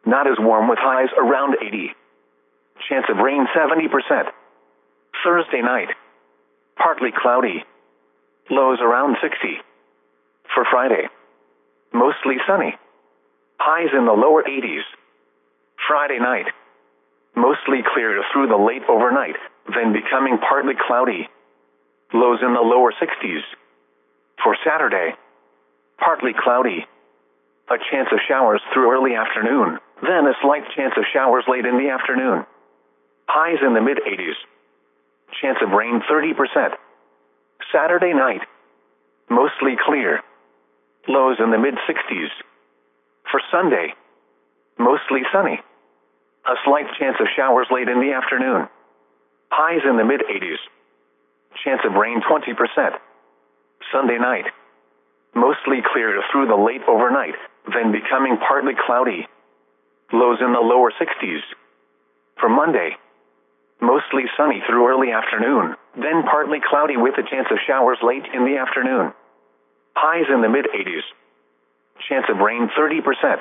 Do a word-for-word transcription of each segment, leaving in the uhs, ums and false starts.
Not as warm with highs around eighty. Chance of rain seventy percent. Thursday night. Partly cloudy. Lows around sixty. For Friday. Mostly sunny. Highs in the lower eighties. Friday night. Mostly clear through the late overnight, then becoming partly cloudy. Lows in the lower sixties. For Saturday. Partly cloudy. A chance of showers through early afternoon, then a slight chance of showers late in the afternoon. Highs in the mid-eighties. Chance of rain thirty percent. Saturday night. Mostly clear. Lows in the mid-sixties. For Sunday. Mostly sunny. A slight chance of showers late in the afternoon. Highs in the mid-eighties. Chance of rain twenty percent. Sunday night. Mostly clear through the late overnight, then becoming partly cloudy. Lows in the lower sixties. For Monday. Mostly sunny through early afternoon, then partly cloudy with a chance of showers late in the afternoon. Highs in the mid-eighties. Chance of rain thirty percent.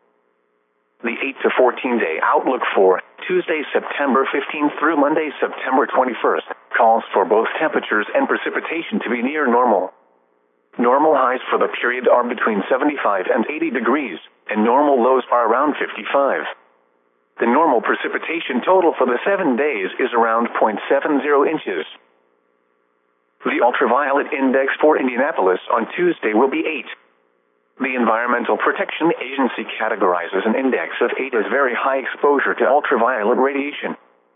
The eight to fourteen day outlook for Tuesday, September fifteenth through Monday, September twenty-first, calls for both temperatures and precipitation to be near normal. Normal highs for the period are between seventy-five and eighty degrees, and normal lows are around fifty-five. The normal precipitation total for the seven days is around zero point seven zero inches. The ultraviolet index for Indianapolis on Tuesday will be eight. The Environmental Protection Agency categorizes an index of eight as very high exposure to ultraviolet radiation.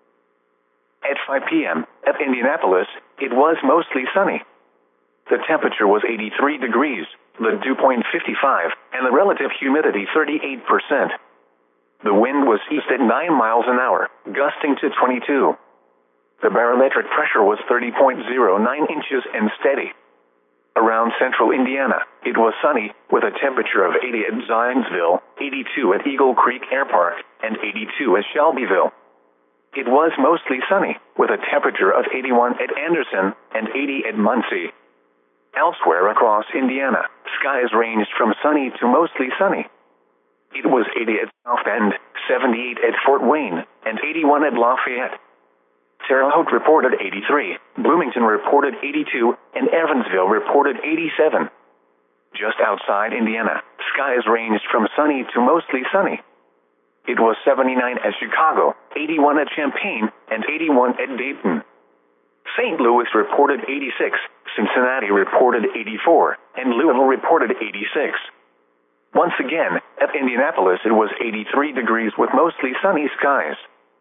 At five p m at Indianapolis, it was mostly sunny. The temperature was eighty-three degrees, the dew point fifty-five, and the relative humidity thirty-eight percent. The wind was east at nine miles an hour, gusting to twenty-two. The barometric pressure was thirty point zero nine inches and steady. Around central Indiana, it was sunny, with a temperature of eighty at Zionsville, eighty-two at Eagle Creek Air Park, and eighty-two at Shelbyville. It was mostly sunny, with a temperature of eighty-one at Anderson, and eighty at Muncie. Elsewhere across Indiana, skies ranged from sunny to mostly sunny. It was eighty at South Bend, seventy-eight at Fort Wayne, and eighty-one at Lafayette. Terre Haute reported eighty-three, Bloomington reported eighty-two, and Evansville reported eighty-seven. Just outside Indiana, skies ranged from sunny to mostly sunny. It was seventy-nine at Chicago, eighty-one at Champaign, and eighty-one at Dayton. Saint Louis reported eighty-six, Cincinnati reported eighty-four, and Louisville reported eighty-six. Once again, at Indianapolis it was eighty-three degrees with mostly sunny skies.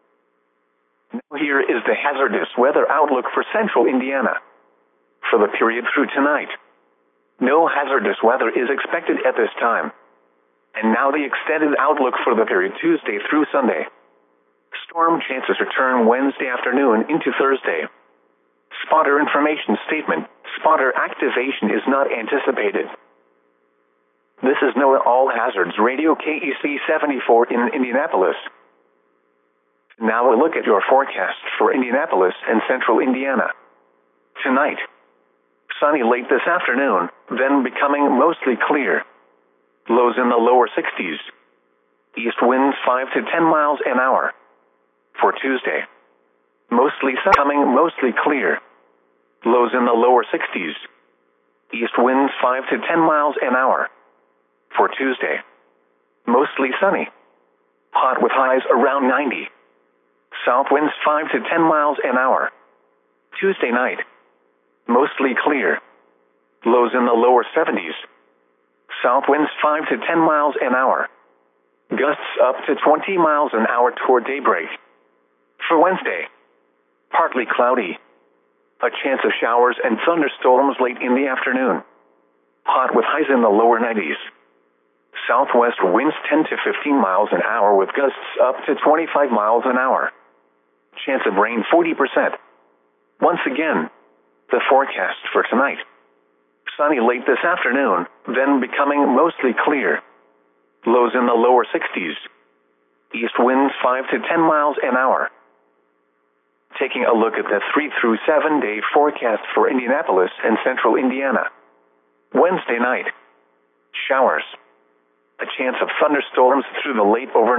Now here is the hazardous weather outlook for central Indiana. For the period through tonight, no hazardous weather is expected at this time. And now the extended outlook for the period Tuesday through Sunday. Storm chances return Wednesday afternoon into Thursday. Spotter information statement. Spotter activation is not anticipated. This is NOAA All Hazards Radio K E C seventy-four in Indianapolis. Now a look at your forecast for Indianapolis and central Indiana. Tonight, sunny late this afternoon, then becoming mostly clear. Lows in the lower sixties. East winds five to ten miles an hour. For Tuesday, mostly sunny, becoming mostly clear. Lows in the lower sixties. East winds five to ten miles an hour. For Tuesday, mostly sunny. Hot with highs around ninety. South winds five to ten miles an hour. Tuesday night, mostly clear. Lows in the lower seventies. South winds five to ten miles an hour. Gusts up to twenty miles an hour toward daybreak. For Wednesday, partly cloudy. A chance of showers and thunderstorms late in the afternoon. Hot with highs in the lower nineties. Southwest winds ten to fifteen miles an hour with gusts up to twenty-five miles an hour. Chance of rain forty percent. Once again, the forecast for tonight. Sunny late this afternoon, then becoming mostly clear. Lows in the lower sixties. East winds five to ten miles an hour. Taking a look at the three through seven day forecast for Indianapolis and central Indiana. Wednesday night, showers. A chance of thunderstorms through the late overnight.